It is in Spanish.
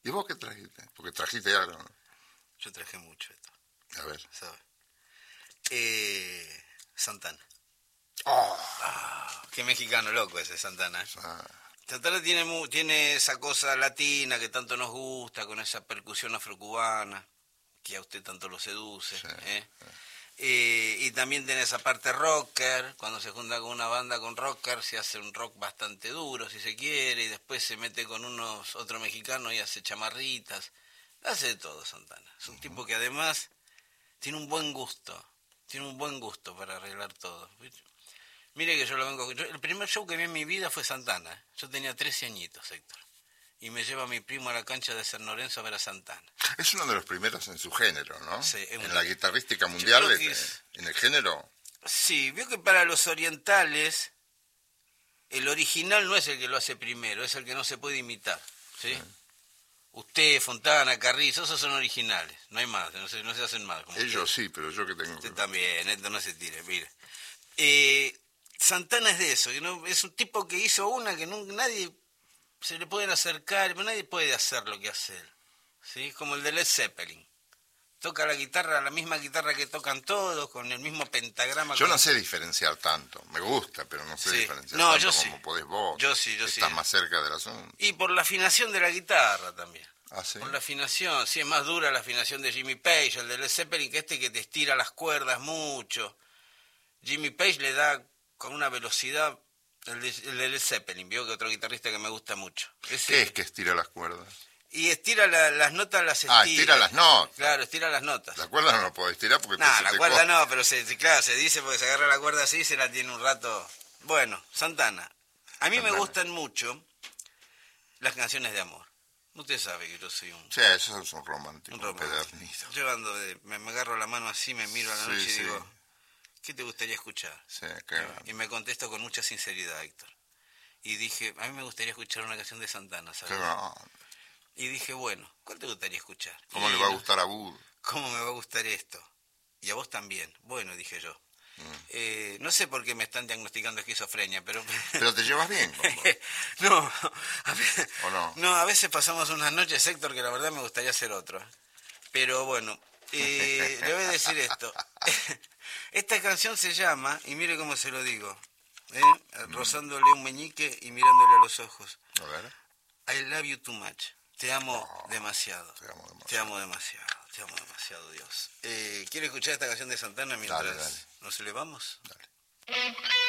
¿Y vos qué trajiste? Porque trajiste algo, ¿no? Yo traje mucho esto. A ver. ¿Sabes? Santana. ¡Oh! Qué mexicano loco ese Santana. Ah, Santana tiene esa cosa latina que tanto nos gusta, con esa percusión afrocubana, que a usted tanto lo seduce. sí. Y también tiene esa parte rocker, cuando se junta con una banda con rocker, se hace un rock bastante duro, si se quiere, y después se mete con otro mexicano y hace chamarritas. Hace de todo Santana. Es un tipo que además tiene un buen gusto para arreglar todo. Mire que yo lo vengo... el primer show que vi en mi vida fue Santana. Yo tenía 13 añitos, Héctor. Y me lleva mi primo a la cancha de San Lorenzo a ver a Santana. Es uno de los primeros en su género, ¿no? Sí, en la guitarrística mundial, en el género. Sí, veo que para los orientales el original no es el que lo hace primero, es el que no se puede imitar, ¿sí? Sí. Usted, Fontana, Carrizo, esos son originales, no hay más, no se hacen más. Ellos sí, pero yo que tengo... Usted también, esto no se tire, mire. Santana es de eso, es un tipo que hizo una que nadie se le pueden acercar, pero nadie puede hacer lo que hace él, ¿sí? Como el de Led Zeppelin. Toca la guitarra, la misma guitarra que tocan todos, con el mismo pentagrama. Yo no sé diferenciar tanto, me gusta, pero no sé diferenciar no, tanto yo como podés vos. Yo sí. Estás más cerca del asunto. Y por la afinación de la guitarra también. ¿Ah, sí? Por la afinación, sí, es más dura la afinación de Jimmy Page, el de Led Zeppelin, que que te estira las cuerdas mucho. Jimmy Page le da con una velocidad, el de Led Zeppelin, vio que otro guitarrista que me gusta mucho. ¿Qué es que estira las cuerdas? Y estira las notas, las estira. Estira las notas. Claro, estira las notas. La cuerda no la podés estirar porque... No, la cuerda no, pero claro, se dice porque se agarra la cuerda así y se la tiene un rato. Bueno, Santana. A mí me gustan mucho las canciones de amor. Usted sabe que yo soy un... Sí, eso es un romántico. Pedernito. Yo ando me agarro la mano así, me miro a la noche y digo, ¿qué te gustaría escuchar? Sí, claro. Y me contesto con mucha sinceridad, Héctor. Y dije, a mí me gustaría escuchar una canción de Santana, ¿sabes? Y dije, bueno, ¿cuál te gustaría escuchar? ¿Cómo le va a gustar a Bud? ¿Cómo me va a gustar esto? Y a vos también. Bueno, dije yo. No sé por qué me están diagnosticando esquizofrenia, pero... ¿Pero te llevas bien? No, ¿O no? No, a veces pasamos unas noches, Héctor, que la verdad me gustaría hacer otro. Pero bueno, le voy a decir esto. Esta canción se llama, y mire cómo se lo digo, rozándole un meñique y mirándole a los ojos. A ver. I love you too much. Te amo demasiado. Te amo demasiado, Dios. ¿Quiere escuchar esta canción de Santana mientras dale. nos elevamos? Dale.